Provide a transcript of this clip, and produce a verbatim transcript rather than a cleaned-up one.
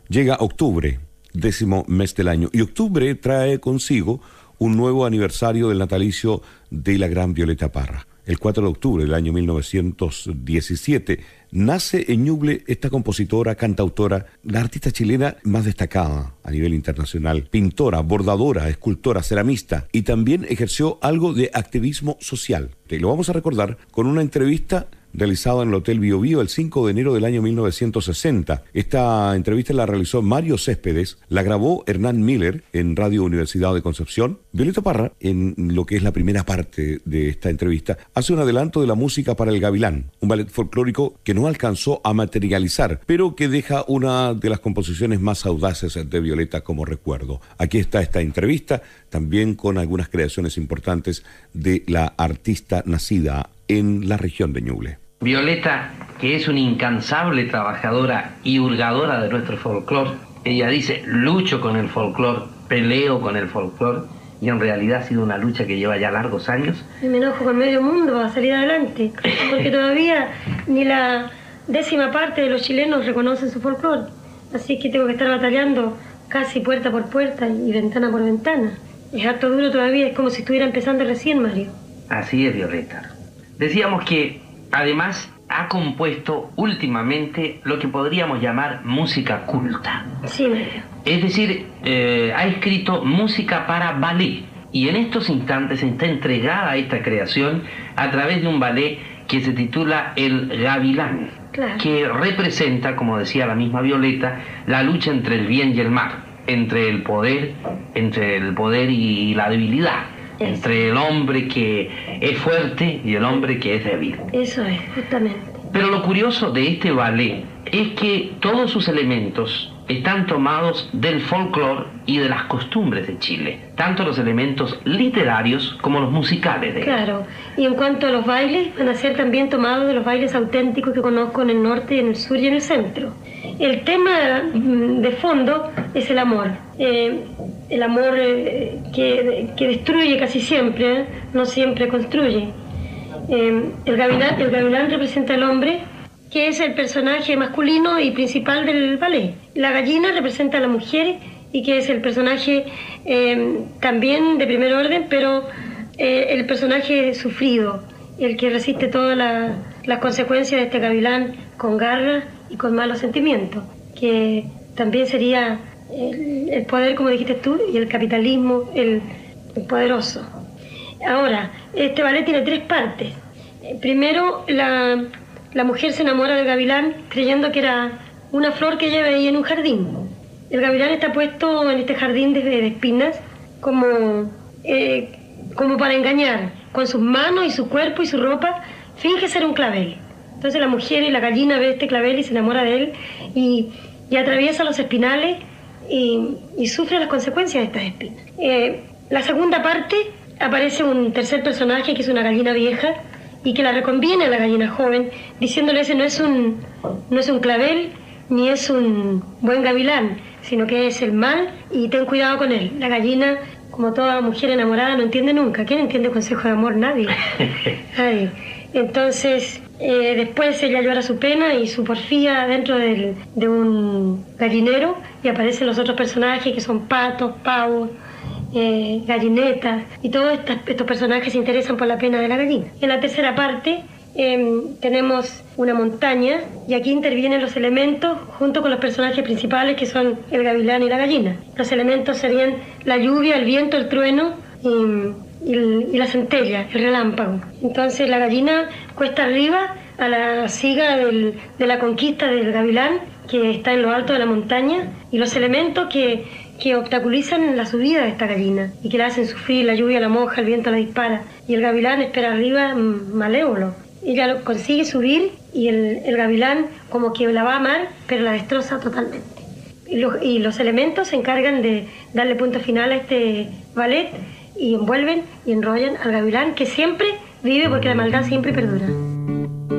Llega octubre, décimo mes del año, y octubre trae consigo un nuevo aniversario del natalicio de la gran Violeta Parra. El cuatro de octubre del año mil novecientos diecisiete nace en Ñuble esta compositora, cantautora, la artista chilena más destacada a nivel internacional, pintora, bordadora, escultora, ceramista, y también ejerció algo de activismo social. Y lo vamos a recordar con una entrevista realizada en el Hotel Bio Bio el cinco de enero del año mil novecientos sesenta. Esta entrevista la realizó Mario Céspedes, la grabó Hernán Miller en Radio Universidad de Concepción. Violeta Parra, en lo que es la primera parte de esta entrevista, hace un adelanto de la música para el Gavilán, un ballet folclórico que no alcanzó a materializar, pero que deja una de las composiciones más audaces de Violeta como recuerdo. Aquí está esta entrevista, también con algunas creaciones importantes de la artista nacida en la región de Ñuble. Violeta, que es una incansable trabajadora y hurgadora de nuestro folclore, ella dice, lucho con el folclore, peleo con el folclore, y en realidad ha sido una lucha que lleva ya largos años. Y me enojo con medio mundo a salir adelante, porque todavía ni la décima parte de los chilenos reconocen su folclore, así que tengo que estar batallando casi puerta por puerta y ventana por ventana. Es harto duro todavía, es como si estuviera empezando recién, Mario. Así es, Violeta. Decíamos que, además, ha compuesto últimamente lo que podríamos llamar música culta. Sí, Mario. Es decir, eh, ha escrito música para ballet. Y en estos instantes está entregada a esta creación a través de un ballet que se titula El Gavilán. Claro. Que representa, como decía la misma Violeta, la lucha entre el bien y el mal, entre el poder, entre el poder y la debilidad. Eso. Entre el hombre que es fuerte y el hombre que es débil. Eso es, justamente. Pero lo curioso de este ballet es que todos sus elementos están tomados del folclore y de las costumbres de Chile, tanto los elementos literarios como los musicales de él. Claro, y en cuanto a los bailes, van a ser también tomados de los bailes auténticos que conozco en el norte, en el sur y en el centro. El tema de fondo es el amor, eh, el amor eh, que, que destruye casi siempre, ¿eh? No siempre construye. Eh, el gavilán, el gavilán representa al hombre, que es el personaje masculino y principal del ballet. La gallina representa a la mujer y que es el personaje eh, también de primer orden, pero eh, el personaje sufrido, el que resiste todas la, las consecuencias de este gavilán con garra y con malos sentimientos, que también sería el, el poder, como dijiste tú, y el capitalismo, el, el poderoso. Ahora, este ballet tiene tres partes. Primero, la... La mujer se enamora del gavilán creyendo que era una flor que ella veía en un jardín. El gavilán está puesto en este jardín de, de espinas como, eh, como para engañar. Con sus manos y su cuerpo y su ropa finge ser un clavel. Entonces la mujer y la gallina ve este clavel y se enamora de él y, y atraviesa los espinales y, y sufre las consecuencias de estas espinas. Eh, la segunda parte aparece un tercer personaje que es una gallina vieja y que la reconviene a la gallina joven, diciéndole ese no es un, no es un clavel, ni es un buen gavilán, sino que es el mal y ten cuidado con él. La gallina, como toda mujer enamorada, no entiende nunca. ¿Quién entiende consejo de amor? Nadie. Ay. Entonces, eh, después ella llora su pena y su porfía dentro del, de un gallinero y aparecen los otros personajes que son patos, pavos, Eh, gallinetas, y todos estos, estos personajes se interesan por la pena de la gallina. En la tercera parte eh, tenemos una montaña y aquí intervienen los elementos junto con los personajes principales que son el gavilán y la gallina. Los elementos serían la lluvia, el viento, el trueno y, y, y la centella, el relámpago. Entonces la gallina cuesta arriba a la siga del, de la conquista del gavilán que está en lo alto de la montaña, y los elementos que que obstaculizan la subida de esta gallina y que la hacen sufrir, la lluvia la moja, el viento la dispara y el gavilán espera arriba malévolo. Ella lo consigue subir y el, el gavilán como que la va a amar, pero la destroza totalmente. Y los, y los elementos se encargan de darle punto final a este ballet y envuelven y enrollan al gavilán, que siempre vive porque la maldad siempre perdura.